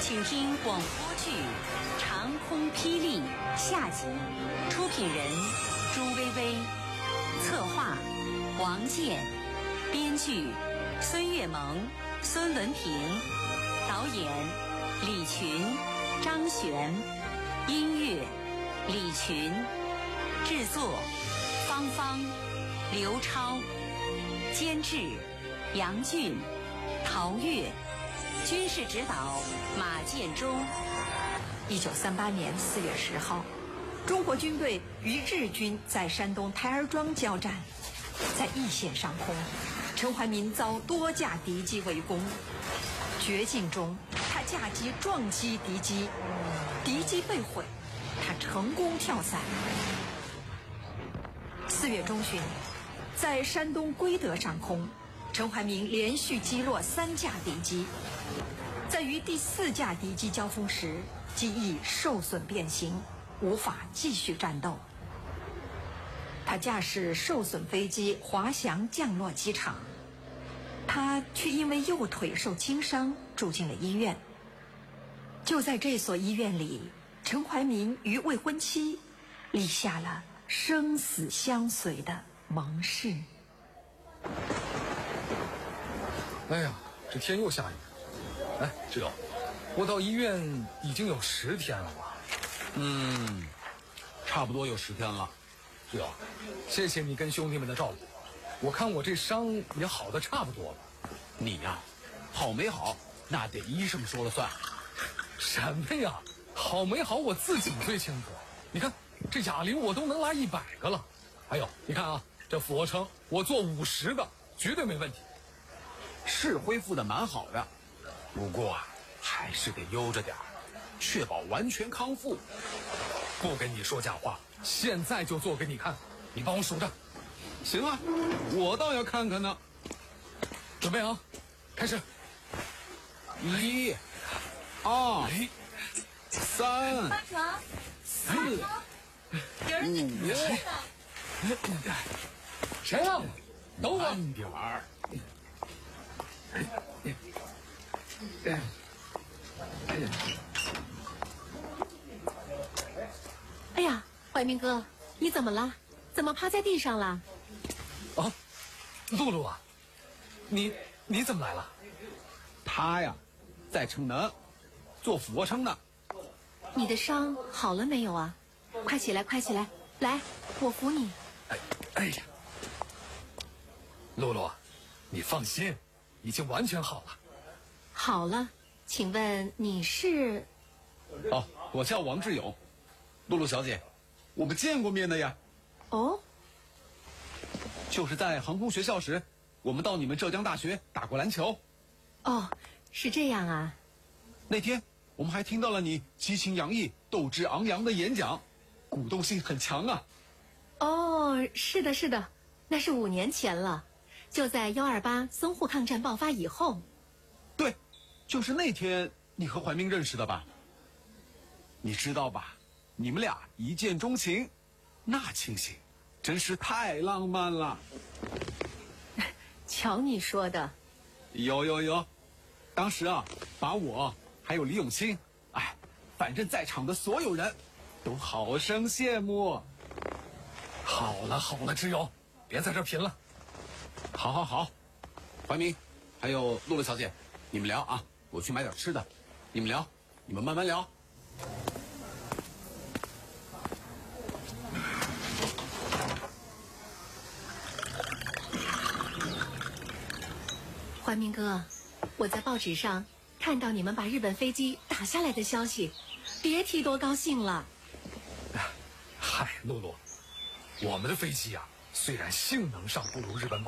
请听广播剧《长空霹雳》下集，出品人朱薇薇，策划王健，编剧孙月萌、孙文平，导演李群、张璇，音乐李群，制作芳芳、刘超，监制杨俊、陶越，军事指导马建中。 1938年4月10号，中国军队与日军在山东台儿庄交战，在易县上空，陈怀民遭多架敌机围攻，绝境中他驾机撞击敌机，敌机被毁，他成功跳伞。4月中旬，在山东归德上空，陈怀民连续击落3架敌机，在与第4架敌机交锋时，机翼受损变形，无法继续战斗。他驾驶受损飞机滑翔降落机场，他却因为右腿受轻伤住进了医院。就在这所医院里，陈怀民与未婚妻立下了生死相随的盟誓。 哎呀，这天又下雨。哎，志友，我到医院已经有10天了吧？ 差不多有10天了。 志友，谢谢你跟兄弟们的照顾，我看我这伤也好的差不多了。 你呀，好没好那得医生说了算。 什么呀？好没好我自己最清楚。你看这哑铃我都能拉100个了，还有你看啊，这俯卧撑我做50个绝对没问题。 是恢复的蛮好的，不过还是得悠着点儿，确保完全康复。 不跟你说假话，现在就做给你看，你帮我数着。 行啊，我倒要看看呢。 准备啊，开始。 1、2、3、4、5。 谁呀？等我。 慢点儿。 哎呀，怀民哥，你怎么了？怎么趴在地上了？ 啊，露露啊，你怎么来了？ 他呀，在逞能，做俯卧撑呢。 你的伤好了没有啊？快起来，快起来！来，我扶你。 哎呀，露露，你放心，已经完全好了。 好了，请问你是？ 哦，我叫王志勇。露露小姐，我们见过面的呀。 哦， 就是在航空学校时，我们到你们浙江大学打过篮球。 哦，是这样啊。 那天我们还听到了你激情洋溢、斗志昂扬的演讲，鼓动性很强啊。 哦，是的，是的，那是5年前了，就在128淞沪抗战爆发以后。 对，就是那天你和怀民认识的吧？你知道吧？你们俩一见钟情，那情形真是太浪漫了。 瞧你说的。 有，当时啊，把我还有李永清，反正在场的所有人都好生羡慕。 好了，志友，别在这儿贫了。 好，怀民，还有露露小姐，你们聊啊，我去买点吃的。你们聊，你们慢慢聊。 怀民哥，我在报纸上看到你们把日本飞机打下来的消息，别提多高兴了。 嗨，露露，我们的飞机啊，虽然性能上不如日本